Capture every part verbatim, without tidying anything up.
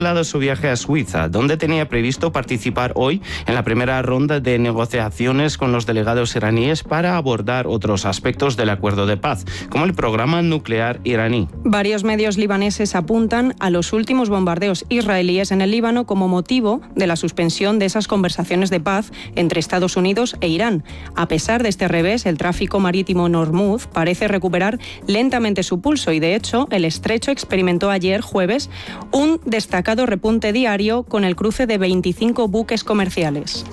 su viaje a Suiza, donde tenía previsto participar hoy en la primera ronda de negociaciones con los delegados iraníes para abordar otros aspectos del acuerdo de paz, como el programa nuclear iraní. Varios medios libaneses apuntan a los últimos bombardeos israelíes en el Líbano como motivo de la suspensión de esas conversaciones de paz entre Estados Unidos e Irán. A pesar de este revés, el tráfico marítimo en Hormuz parece recuperar lentamente su pulso y, de hecho, el estrecho experimentó ayer, jueves, un destacado repunte diario con el cruce de veinticinco buques comerciales.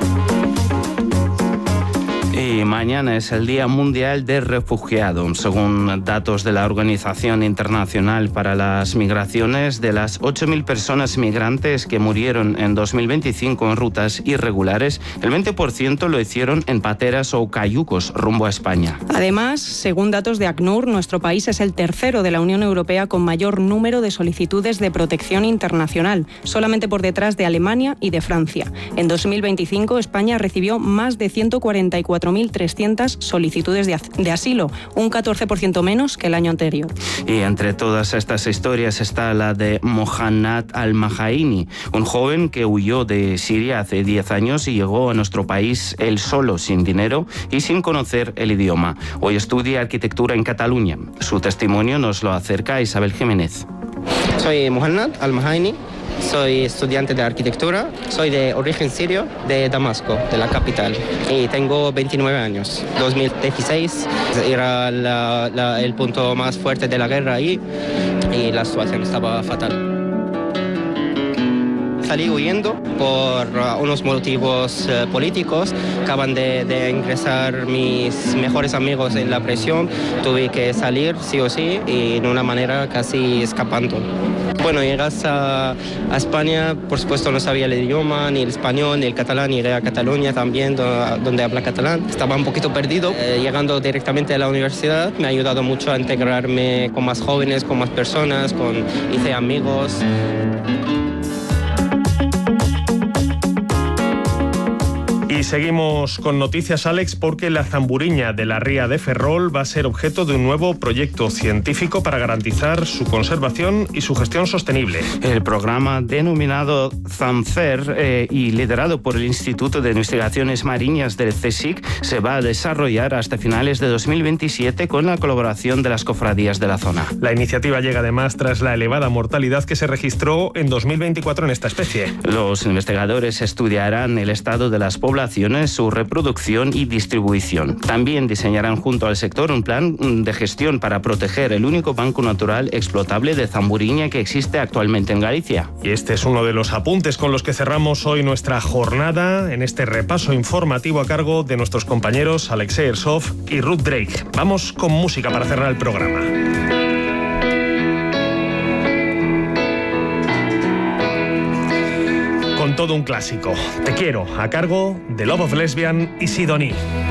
Y mañana es el Día Mundial del Refugiado. Según datos de la Organización Internacional para las Migraciones, de las ocho mil personas migrantes que murieron en dos mil veinticinco en rutas irregulares, el veinte por ciento lo hicieron en pateras o cayucos rumbo a España. Además, según datos de ACNUR, nuestro país es el tercero de la Unión Europea con mayor número de solicitudes de protección internacional, solamente por detrás de Alemania y de Francia. En dos mil veinticinco, España recibió más de ciento cuarenta y cuatro mil trescientas solicitudes de, de asilo, un catorce por ciento menos que el año anterior. Y entre todas estas historias está la de Mohannad Al-Mahaini, un joven que huyó de Siria hace diez años y llegó a nuestro país él solo, sin dinero y sin conocer el idioma. Hoy estudia arquitectura en Cataluña. Su testimonio nos lo acerca Isabel Jiménez. Soy Mohannad Al-Mahaini. Soy estudiante de arquitectura, soy de origen sirio, de Damasco, de la capital, y tengo veintinueve años. dos mil dieciséis era la, la, el punto más fuerte de la guerra ahí y la situación estaba fatal. Salí huyendo por uh, unos motivos uh, políticos. Acaban de, de ingresar mis mejores amigos en la prisión. Tuve que salir sí o sí y de una manera casi escapando. Bueno, llegas a, a España, por supuesto no sabía el idioma, ni el español, ni el catalán. Llegué a Cataluña también, do, donde habla catalán. Estaba un poquito perdido. Eh, llegando directamente a la universidad me ha ayudado mucho a integrarme con más jóvenes, con más personas, con, hice amigos. Y seguimos con noticias, Alex, porque la zamburiña de la ría de Ferrol va a ser objeto de un nuevo proyecto científico para garantizar su conservación y su gestión sostenible. El programa denominado ZAMFER eh, y liderado por el Instituto de Investigaciones Marinas del CSIC se va a desarrollar hasta finales de dos mil veintisiete con la colaboración de las cofradías de la zona. La iniciativa llega además tras la elevada mortalidad que se registró en dos mil veinticuatro en esta especie. Los investigadores estudiarán el estado de las poblaciones, su reproducción y distribución. También diseñarán junto al sector un plan de gestión para proteger el único banco natural explotable de zamburiña que existe actualmente en Galicia. Y este es uno de los apuntes con los que cerramos hoy nuestra jornada en este repaso informativo a cargo de nuestros compañeros Alexei Ersov y Ruth Drake. Vamos con música para cerrar el programa. Con todo un clásico, Te quiero, a cargo de Love of Lesbian y Sidonie.